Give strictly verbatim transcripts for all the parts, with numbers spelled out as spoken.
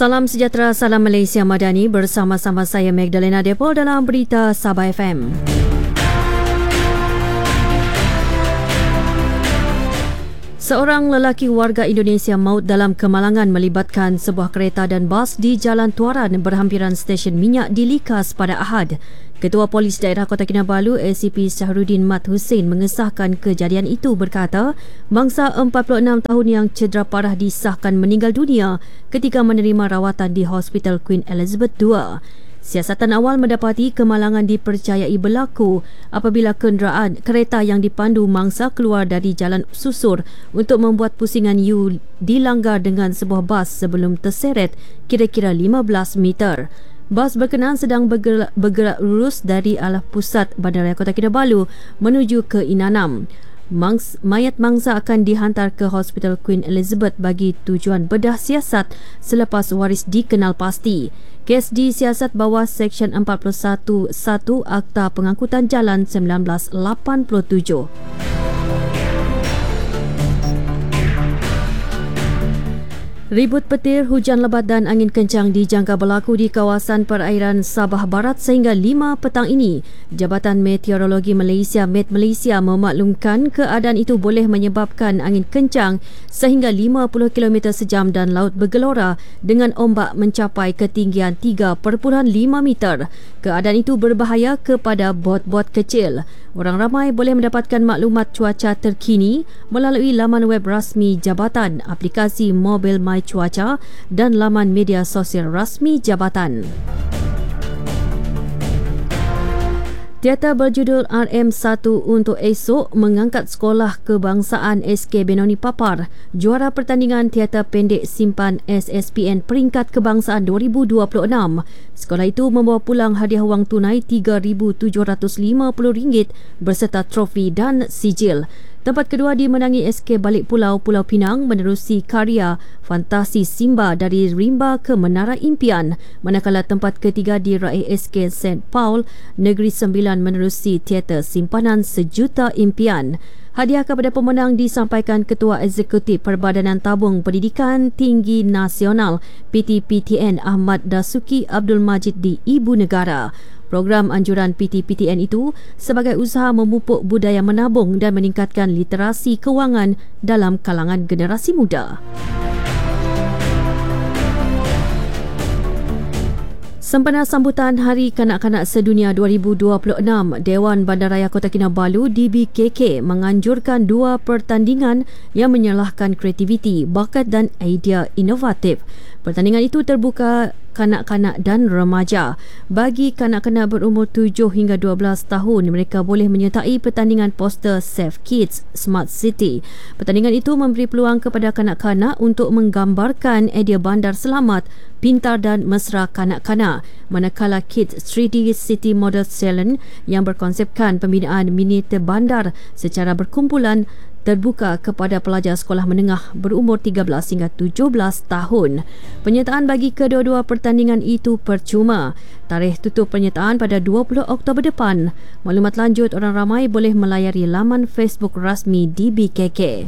Salam sejahtera, salam Malaysia Madani, bersama-sama saya Magdalena Depol dalam Berita Sabah F M. Seorang lelaki warga Indonesia maut dalam kemalangan melibatkan sebuah kereta dan bas di Jalan Tuaran berhampiran stesen minyak di Likas pada Ahad. Ketua Polis Daerah Kota Kinabalu A C P Syahrudin Mat Hussein mengesahkan kejadian itu, berkata mangsa empat puluh enam tahun yang cedera parah disahkan meninggal dunia ketika menerima rawatan di Hospital Queen Elizabeth kedua. Siasatan awal mendapati kemalangan dipercayai berlaku apabila kenderaan kereta yang dipandu mangsa keluar dari jalan susur untuk membuat pusingan U dilanggar dengan sebuah bas sebelum terseret kira-kira lima belas meter. Bas berkenaan sedang bergerak, bergerak lurus dari arah pusat Bandaraya Kota Kinabalu menuju ke Inanam. Mangs, mayat mangsa akan dihantar ke Hospital Queen Elizabeth bagi tujuan bedah siasat selepas waris dikenal pasti. Kes disiasat bawah Seksyen empat puluh satu satu Akta Pengangkutan Jalan seribu sembilan ratus lapan puluh tujuh. Ribut petir, hujan lebat dan angin kencang dijangka berlaku di kawasan perairan Sabah Barat sehingga lima petang ini. Jabatan Meteorologi Malaysia Met Malaysia memaklumkan keadaan itu boleh menyebabkan angin kencang sehingga lima puluh kilometer sejam dan laut bergelora dengan ombak mencapai ketinggian tiga perpuluhan lima meter. Keadaan itu berbahaya kepada bot-bot kecil. Orang ramai boleh mendapatkan maklumat cuaca terkini melalui laman web rasmi Jabatan, aplikasi mobil My Cuaca dan laman media sosial rasmi Jabatan. Teater berjudul R M satu untuk esok mengangkat Sekolah Kebangsaan S K Benoni Papar, juara pertandingan teater pendek simpan S S P N Peringkat Kebangsaan dua ribu dua puluh enam. Sekolah itu membawa pulang hadiah wang tunai tiga ribu tujuh ratus lima puluh ringgit berserta trofi dan sijil. Tempat kedua dimenangi S K Balik Pulau Pulau Pinang menerusi karya Fantasi Simba dari Rimba ke Menara Impian, manakala tempat ketiga diraih S K Saint Paul Negeri Sembilan menerusi Teater Simpanan Sejuta Impian. Hadiah kepada pemenang disampaikan Ketua Eksekutif Perbadanan Tabung Pendidikan Tinggi Nasional P T P T N Ahmad Dasuki Abdul Majid di Ibu Negara. Program anjuran P T P T N itu sebagai usaha memupuk budaya menabung dan meningkatkan literasi kewangan dalam kalangan generasi muda. Sempena sambutan Hari Kanak-Kanak Sedunia dua ribu dua puluh enam, Dewan Bandaraya Kota Kinabalu D B K K menganjurkan dua pertandingan yang menyalahkan kreativiti, bakat dan idea inovatif. Pertandingan itu terbuka kanak-kanak dan remaja. Bagi kanak-kanak berumur tujuh hingga dua belas tahun, mereka boleh menyertai pertandingan poster Safe Kids Smart City. Pertandingan itu memberi peluang kepada kanak-kanak untuk menggambarkan idea bandar selamat, pintar dan mesra kanak-kanak. Manakala Kids three D City Model Challenge yang berkonsepkan pembinaan miniatur bandar secara berkumpulan terbuka kepada pelajar sekolah menengah berumur tiga belas hingga tujuh belas tahun. Penyertaan bagi kedua-dua pertandingan itu percuma. Tarikh tutup penyertaan pada dua puluh Oktober depan. Maklumat lanjut orang ramai boleh melayari laman Facebook rasmi D B K K.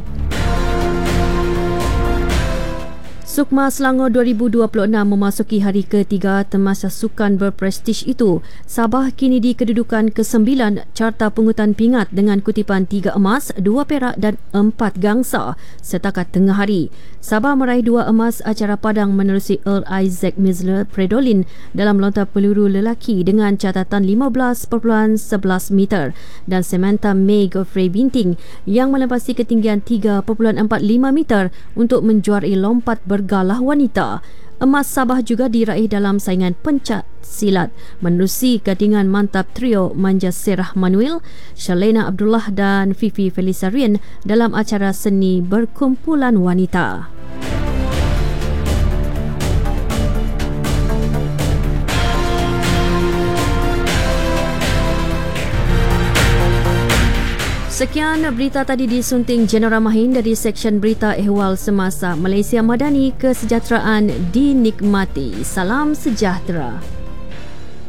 Sukma Selangor dua ribu dua puluh enam memasuki hari ketiga termasa sukan berprestij itu. Sabah kini di kedudukan kesembilan carta pungutan pingat dengan kutipan tiga emas, dua perak dan empat gangsa setakat tengah hari. Sabah meraih dua emas acara padang menerusi Earl Isaac Mizler Predolin dalam lontar peluru lelaki dengan catatan lima belas perpuluhan sebelas meter dan Samantha May Godfrey Binting yang melempasi ketinggian tiga perpuluhan empat lima meter untuk menjuarai lompat ber galah wanita. Emas Sabah juga diraih dalam saingan pencak silat menerusi gadingan mantap trio Manja Serah Manuel, Shalena Abdullah dan Fifi Felisarian dalam acara seni berkumpulan wanita. Sekian berita tadi disunting Jenera Mahin dari Seksyen Berita Ehwal Semasa. Malaysia Madani, kesejahteraan dinikmati. Salam sejahtera.